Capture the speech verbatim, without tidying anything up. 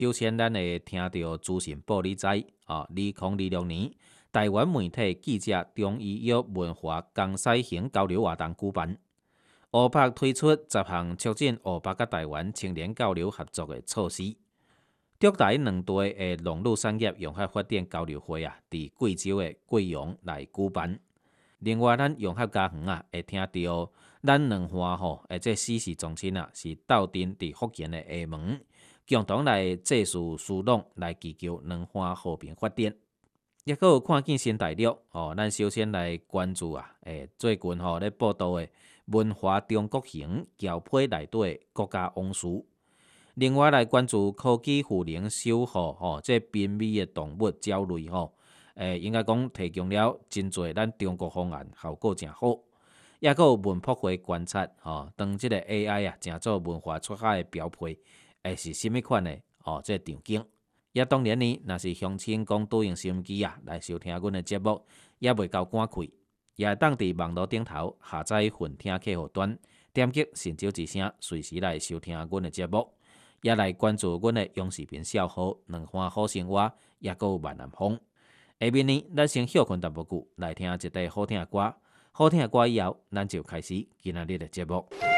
首先，咱会听到资讯报你知啊，二零二六年台湾媒体记者中医药文化江西型交流活动举办，乌柏推出十项促进乌柏甲台湾青年交流合作的措施。中台两地的农渔产业融合发展交流会啊，伫贵州的贵阳来举办。另外，咱融合家园啊，会听到咱两岸吼，诶，这四市中心啊，是斗阵伫福建的厦门，共同来制树疏农，来祈求两岸和平发展。也阁有看见新大陆哦，咱首先来关注啊，诶，最近吼咧报道的文化中国行交配内底的国家往事。另外来关注科技互能守护吼，这濒危的动物鸟类吼，诶，应该讲提供了真侪咱中国方案，效果真好。也阁有文博会观察吼，当即个 A I 啊，正做文化出海的标配，会是甚物款的哦？这场景。也当然呢，若是乡亲讲对用收音机啊来收听阮的节目，也袂够赶开，也会当伫网络顶头下载混听客户端，点击神州之声，随时来收听阮的节目。也来关注阮的央视频笑号、两岸好生活，也阁有万南风。下面呢，咱先休困淡薄久，来听一块好听的歌。好听的歌以后，咱就开始今仔日的节目。